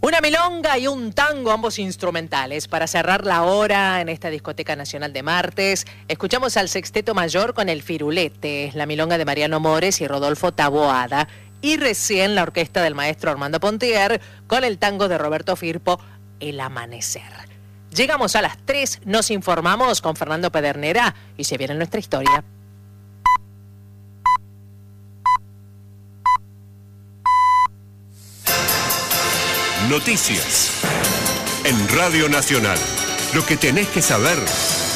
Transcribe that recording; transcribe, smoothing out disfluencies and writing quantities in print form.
Una milonga y un tango, ambos instrumentales. Para cerrar la hora en esta discoteca nacional de martes, escuchamos al Sexteto Mayor con El Firulete, la milonga de Mariano Mores y Rodolfo Taboada. Y recién la orquesta del maestro Armando Pontier con el tango de Roberto Firpo, El Amanecer. Llegamos a las 3, nos informamos con Fernando Pedernera y se viene nuestra historia. Noticias en Radio Nacional. Lo que tenés que saber